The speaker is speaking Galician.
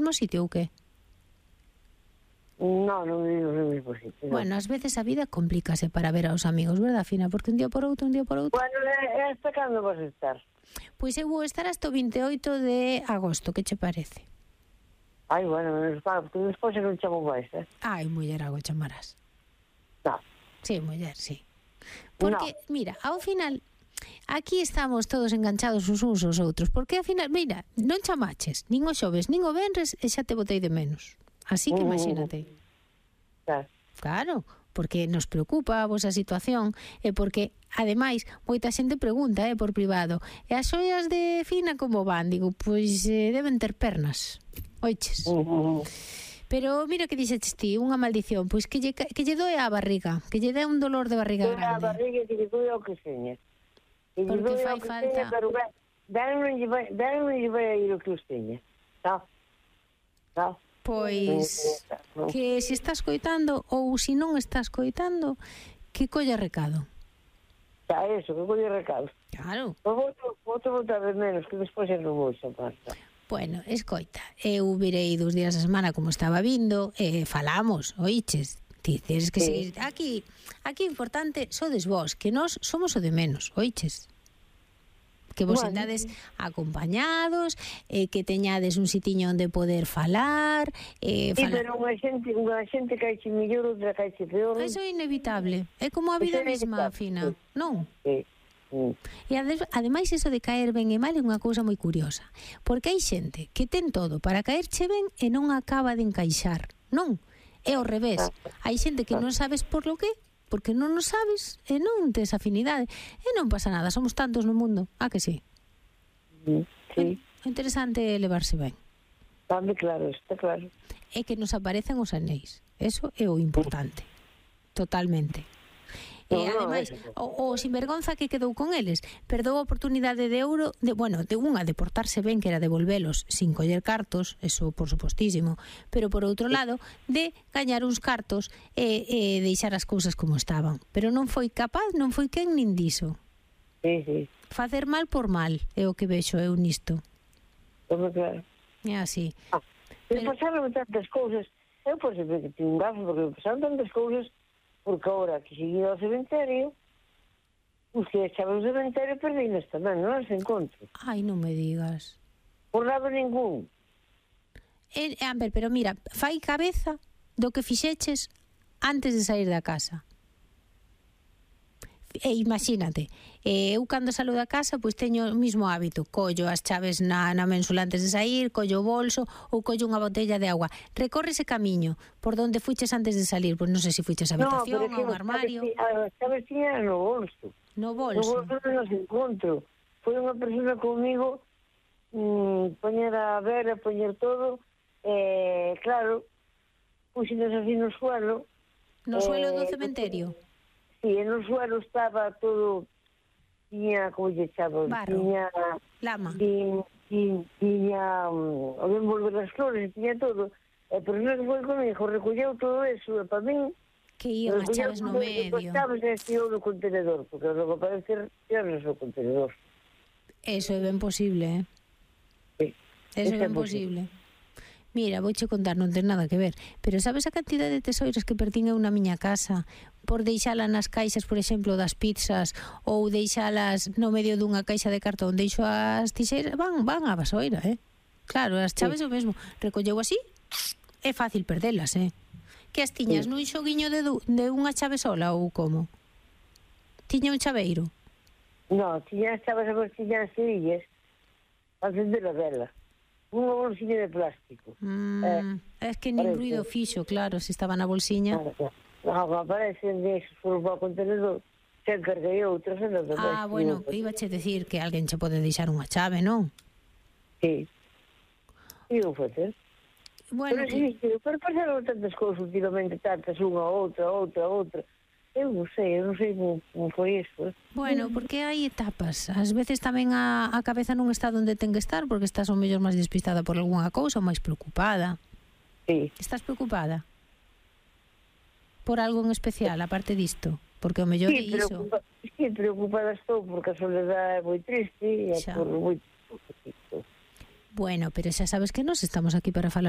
mesmo sitio ou que? No, non vivimos no mesmo sitio. Bueno, ás veces a vida complícase para ver aos amigos, verdad, Fina? Porque un día por outro. Bueno, hasta cando vas a estar? Pois eu vou estar hasta o 28 de agosto, que che parece? Ai, bueno, porque despois non chamo máis, Ai, muller, algo chamarás. No. Sí, muller, sí. Porque, mira, ao final, aquí estamos todos enganchados uns aos outros, porque ao final, mira, non chamaches, nin o xoves, nin o venres, e xa te botei de menos. Así que imagínate. Claro, porque nos preocupa a vosa situación e porque, ademais, moita xente pregunta por privado, e as xoias de Fina como van? Digo, pois deben ter pernas, oiches. Pero mira que dixeches ti, unha maldición, pois que lle doe a barriga, que lle dé un dolor de barriga grande. A barriga que lle doe ao que seña. Porque fai falta... Pero non lle vai a ir o que os teña. Pois que se estás coitando ou se non estás coitando, que colla recado. Eso, que colla recado. Claro. Vou botar de menos, que despois non vou chamar. Bueno, escoita, eu virei 2 días a semana como estaba vindo, falamos, oíches, ti tens que seguir aquí importante sodes vos, que nós somos o de menos, oíches. Que vos andades acompañados, que teñades un sitiño onde poder falar, pero unha xente caixe mellor, outra caixe peor. Eso é inevitable, é como a vida mesma, Fina, non? Sí. E ademais eso de caer ben e mal é unha cousa moi curiosa, porque hai xente que ten todo para caerche ben e non acaba de encaixar, non? É ao revés, hai xente que non sabes por lo que, porque non o sabes e non tes afinidade e non pasa nada, somos tantos no mundo, que sí? Sí. É interesante levarse ben. Está claro. É que nos aparecen os anéis, eso é o importante, totalmente. E ademais, o sinvergonza que quedou con eles, perdou a oportunidade de ouro, de unha de portarse ben, que era devolvelos sin coller cartos, eso por supostísimo, pero por outro lado, de gañar uns cartos e deixar as cousas como estaban. Pero non foi capaz, non foi quen nin diso. Sí. Facer mal por mal é o que vexo eu nisto. Claro. É así. Pero pasaron tantas cousas, eu por sempre que tinha un gafo, porque pasaron tantas cousas, porque ahora que seguí ao cementerio, os que echaban o cementerio perdinas tamén, non as encontro. Ai, non me digas. Por lado ningún. Amber, pero mira, fai cabeza do que fixeches antes de sair da casa. E imagínate, eu cando salgo da casa pois teño o mismo hábito, collo as chaves na ménsula antes de sair, collo o bolso ou collo unha botella de agua, recorre ese camiño por donde fuiches antes de salir, pois non sei se fuiches a habitación, a un armario. As chaves tiña no bolso. No bolso non as encontro. Foi unha persona comigo, poñer a ver, a poñer todo, claro, puxenos así no suelo. No suelo do cementerio? Sí, no suelo estaba todo, tiña, como lle chamo, tiña lama, tiña o de envolver as flores, tiña todo, pero non foi comigo, recolleu todo eso, e para min que iban as chaves no medio. As chaves estiu no contenedor, porque logo parece tirar no contenedor. Eso é ben posible, Sí. Eso é ben posible. Mira, vouche contar, non ten nada que ver, pero sabes a cantidad de tesouros que perdín eu na miña casa por deixala nas caixas, por exemplo, das pizzas, ou deixalas no medio dunha caixa de cartón, deixo as tixeiras, van á basoira, Claro, as chaves o mesmo, recolleu así, é fácil perdelas, Que as tiñas nun xoguiño de unha chave sola ou como? Tiña un chaveiro? No, tiña as chaves tiña as cerillas, a encender a vela. Unha bolsiña de plástico. É que nin ruido fixo, claro, se estaba na bolsiña. Non, aparecen deses por o contenedor, se encarguei outros. Bueno, íbache decir que alguén che pode deixar unha chave, non? Sí. E eu facer. Bueno, pero pasaron tantas cousas últimamente, tantas, unha, outra. Eu non sei como foi isto. Bueno, porque hai etapas. Ás veces tamén a cabeza non está onde ten que estar, porque estás ao mellor máis despistada por algunha cousa ou máis preocupada. Sí. Estás preocupada? Por algo en especial, aparte disto? Porque ao mellor é iso. Sí, preocupada estou, porque a soledade é moi triste e por moi... Bueno, pero xa sabes que nós estamos aquí para falar